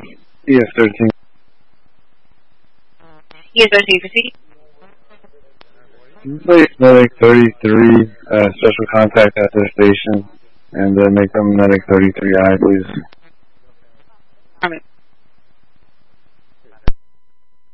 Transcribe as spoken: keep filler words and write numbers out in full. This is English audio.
E S thirteen. E S thirteen, proceed. Place Medic thirty-three, uh, special contact at their station, and uh, make them Medic thirty-three I, please. Affirmative.